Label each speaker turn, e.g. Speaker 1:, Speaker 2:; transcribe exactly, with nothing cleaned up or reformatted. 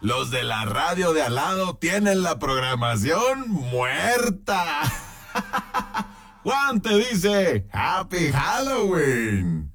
Speaker 1: los de la radio de al lado tienen la programación muerta. Juan te dice, Happy Halloween.